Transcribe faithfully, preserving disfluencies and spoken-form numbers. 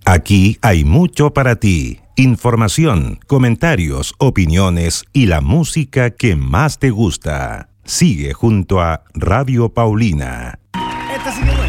Aquí hay mucho para ti. Información, comentarios, opiniones y la música que más te gusta. Sigue junto a Radio Paulina. Esta sí que